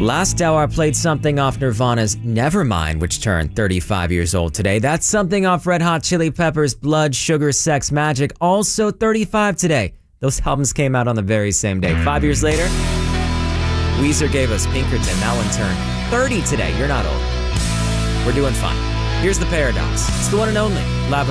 Last hour I played something off Nirvana's Nevermind, which turned 35 years old today. That's something off Red Hot Chili Peppers' Blood, Sugar, Sex, Magic, also 35 today. Those albums came out on the very same day. 5 years later, Weezer gave us Pinkerton. That one turned 30 today. You're not old. We're doing fine. Here's the Paradox. It's the one and only. Live